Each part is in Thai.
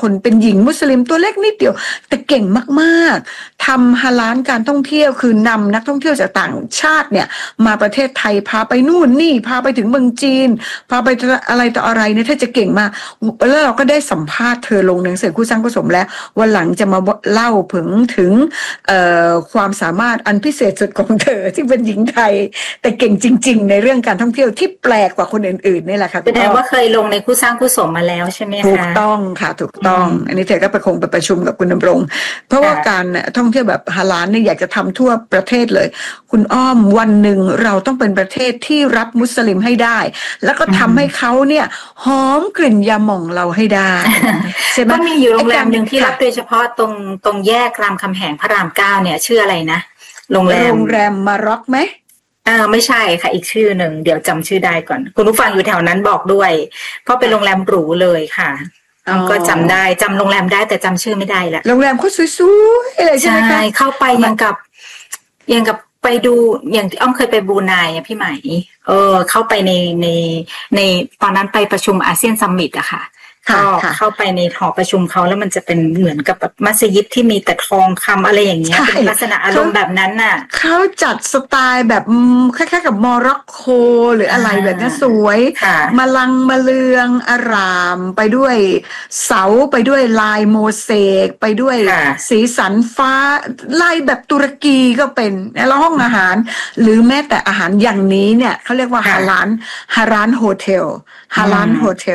คนเป็นหญิงมุสลิมตัวเล็กนิดเดียวแต่เก่งมากๆทำฮาลาลการท่องเที่ยวคือนำนักท่องเที่ยวจากต่างชาติเนี่ยมาประเทศไทยพาไปนู่นนี่พาไปถึงเมืองจีนพาไปอะไรต่ออะไรเนี่ยถ้าจะเก่งมากแล้วเราก็ได้สัมภาษณ์เธอลงหนังสือคู่สร้างคู่สมแล้ววันหลังจะมาเล่าถึงความสามารถอันพิเศษสุดของเธอที่เป็นหญิงไทยแต่เก่งจริงๆในเรื่องการท่องเที่ยวที่แปลกกว่าคนอื่นๆนี่แหละค่ะแสดงว่าเคยลงในคู่สร้างคู่สมมาแล้วใช่ไหมคะถูกต้องค่ะถูกต้องอันนี้เธอก็คงไปประชุมกับคุณดำรงเพราะว่าการท่องเที่ยวแบบฮาลาลเนี่ยอยากจะทำทั่วประเทศเลยคุณอ้อมวันหนึ่งเราต้องเป็นประเทศที่รับมุสลิมให้ได้แล้วก็ทำให้เขาเนี่ยหอมกลิ่นยาหม่องเราให้ได้ใช่ไหมก็มีอยู่โรงแรมหนึ่งที่รับโดยเฉพาะตรงแยกรามคำแหงพระราม9เนี่ยชื่ออะไรนะโรงแรมมาร็อกไหมไม่ใช่ค่ะอีกชื่อหนึ่งเดี๋ยวจำชื่อได้ก่อนคุณผู้ฟังอยู่แถวนั้นบอกด้วยเพราะเป็นโรงแรมหรูเลยค่ะก็จำได้จำโรงแรมได้แต่จำชื่อไม่ได้แหละโรงแรมเขาสวยๆเลยใช่ไหมคะเข้าไปยังกับไปดูอย่างอ้อมเคยไปบรูไนพี่ใหม่เข้าไปในตอนนั้นไปประชุมอาเซียนซัมมิตอะค่ะก็เข้าไปในหอประชุมเขาแล้วมันจะเป็นเหมือนกับแบบมัสยิดที่มีแต่ทองคำอะไรอย่างเงี้ยเป็นลักษณะอารมณ์แบบนั้นน่ะเขาจัดสไตล์แบบคล้ายๆกับโมร็อกโกหรืออะไรแบบนี้สวยมาลังมาเลืองอารามไปด้วยเสาไปด้วยลายโมเสกไปด้วยสีสันฟ้าลายแบบตุรกีก็เป็นแล้วห้องอาหารหรือแม้แต่อาหารอย่างนี้เนี่ยเขาเรียกว่าฮาลาลโฮเทลฮาลาลโฮเทล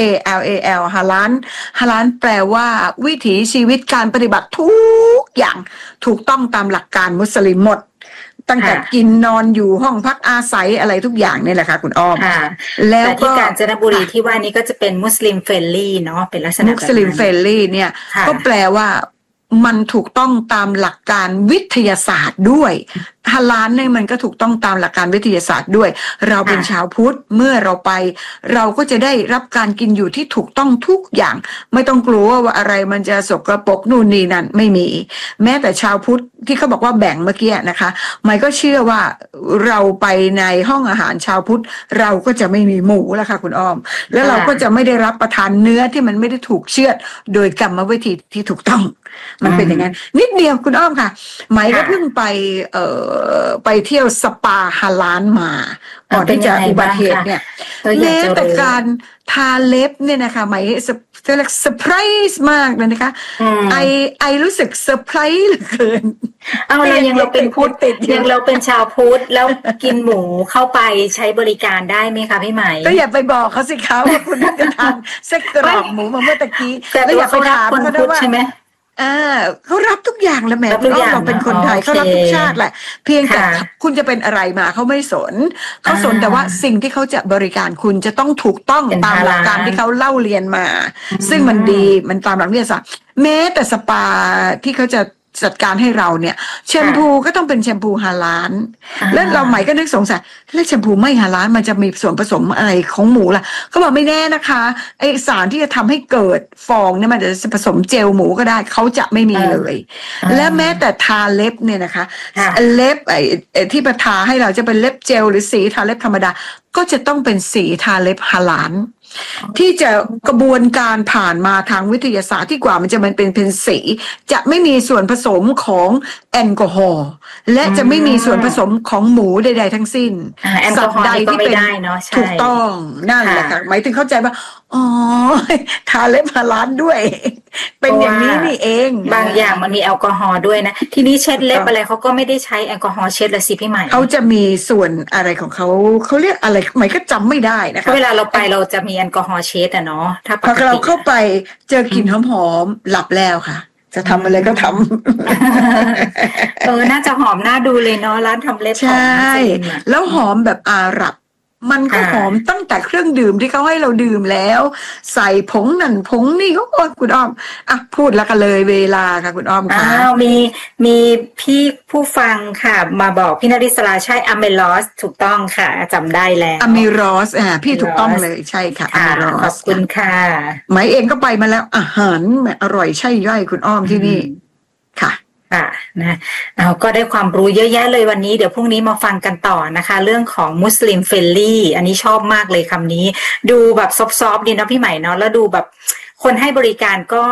HALAL ฮาลาลแปลว่าวิถีชีวิตการปฏิบัติทุกอย่างถูกต้องตามหลักการมุสลิมหมดตั้งแต่กินนอนอยู่ห้องพักอาศัยอะไรทุกอย่างนี่แหละค่ะคุณอ้อมแล้วที่กาญจนบุรีที่ว่านี้ก็จะเป็นมุสลิมเฟรนลี่เนาะเป็นลักษณะมุสลิมเฟรนลี่เนี่ยก็แปลว่ามันถูกต้องตามหลักการวิทยาศาสตร์ด้วยฮาลาลเนี่ยมันก็ถูกต้องตามหลักการวิทยาศาสตร์ด้วยเราเป็นชาวพุทธเมื่อเราไปเราก็จะได้รับการกินอยู่ที่ถูกต้องทุกอย่างไม่ต้องกลัวว่าอะไรมันจะสกปรกนู่นนี่นั่นไม่มีแม้แต่ชาวพุทธที่เขาบอกว่าแบ่งเมื่อกี้นะคะไม่ก็เชื่อว่าเราไปในห้องอาหารชาวพุทธเราก็จะไม่มีหมูแล้วค่ะคุณอ้อมแล้วเราก็จะไม่ได้รับประทานเนื้อที่มันไม่ได้ถูกเชือดโดยกรรมวิธีที่ถูกต้องมันเป็นอย่างนั้นนิดเดียวคุณอ้อมค่ะไหมก็เพิ่งไปเที่ยวสปาฮาลาลมาก่อนที่จะอุบัติเหตุเนี่ยแม้แต่การทาเล็บเนี่ยนะคะไหมจะเรียกเซอร์ไพรส์มากเลยนะคะไอรู้สึกเซอร์ไพรส์เหลือเกินเราเป็นพุทธยังเราเป็นชาวพุทธแล้วกินหมูเข้าไปใช้บริการได้ไหมคะพี่ไหมก็อย่าไปบอกเขาสิคะว่าคุณจะทานไส้กรอกหมูมาเมื่อตะกี้แล้วอย่าไปถามเขาด้วยว่าใช่ไหมเขารับทุกอย่างแล้วแม่เราเป็นคนไทยเขารับทุกชาติแหละเพียงแต่คุณจะเป็นอะไรมาเขาไม่สนเขาสนแต่ว่าสิ่งที่เขาจะบริการคุณจะต้องถูกต้องตามหลักการที่เขาเล่าเรียนมาซึ่งมันดีมันตามหลักวิทยาศาสตร์แม้แต่สปาที่เขาจะจัดการให้เราเนี่ยแชมพูก็ต้องเป็นแชมพูฮาลาลแล้วเราใหม่ก็นึกสงสัยแล้วแชมพูไม่ฮาลาลมันจะมีส่วนผสมอะไรของหมูล่ะเขาบอกไม่แน่นะคะไอสารที่จะทำให้เกิดฟองเนี่ยมันจะผสมเจลหมูก็ได้เขาจะไม่มีเลยและแม้แต่ทาเล็บเนี่ยนะคะเล็บไอที่มาทาให้เราจะเป็นเล็บเจลหรือสีทาเล็บธรรมดาก็จะต้องเป็นสีทาเล็บฮาลาลที่จะกระบวนการผ่านมาทางวิทยาศาสตร์ที่กว่ามันจะเป็นสีจะไม่มีส่วนผสมของแอลกอฮอล์และจะไม่มีส่วนผสมของหมูใดๆทั้งสิ้นสัตว์ใดที่เป็นถูกต้องนั่นแหละค่ะหมายถึงเข้าใจว่าอ๋อทาเล็บฮาลาลด้วยเป็นอย่างนี้นี่เองบางอย่างมันมีแอลกอฮอล์ด้วยนะทีนี้เช็ดเล็บอะไรเขาก็ไม่ได้ใช้แอลกอฮอล์เช็ดละสิพี่ใหม่เขาจะมีส่วนอะไรของเขาเรียกอะไรใหม่ก็จำไม่ได้นะคะเวลาเราไปเราจะมีแอลกอฮอล์เช็ดอะเนาะถ้าพอเราเข้าไปเจอกลิ่นหอมๆหลับแล้วค่ะจะทำอะไรก็ทำน่าจะหอมน่าดูเลยเนาะร้านทำเล็บใช่แล้วหอมแบบอาหรับมันก็หอมตั้งแต่เครื่องดื่มที่เขาให้เราดื่มแล้วใส่ผงนั่นผงนี่ก็คุณอ้อมพูดแล้วกันเลยเวลาค่ะคุณอ้อมค่ะมีพี่ผู้ฟังค่ะมาบอกพี่นริศราใช่อเมรอสถูกต้องค่ะจำได้แล้วอเมรอสพี่ถูกต้องเลยใช่ค่ะอเมรอสขอบคุณค่ะไหมเองก็ไปมาแล้วอาหารอร่อยใช่ย่อยคุณอ้อมที่นี่ค่ะนะเราก็ได้ความรู้เยอะแยะเลยวันนี้เดี๋ยวพรุ่งนี้มาฟังกันต่อนะคะเรื่องของมุสลิมเฟรนลี่อันนี้ชอบมากเลยคำนี้ดูแบบซอฟๆดีนะพี่ใหม่เนาะแล้วดูแบบคนให้บริการก็